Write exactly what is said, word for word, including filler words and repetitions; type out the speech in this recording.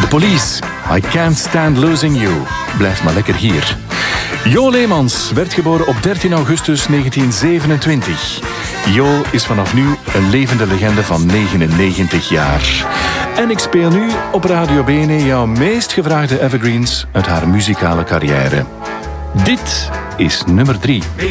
Police, I Can't Stand Losing You. Blijf maar lekker hier. Jo Leemans werd geboren op dertien augustus negentien zevenentwintig. Jo is vanaf nu een levende legende van negenennegentig jaar. En ik speel nu op Radio B N E jouw meest gevraagde evergreens uit haar muzikale carrière. Dit is nummer drie.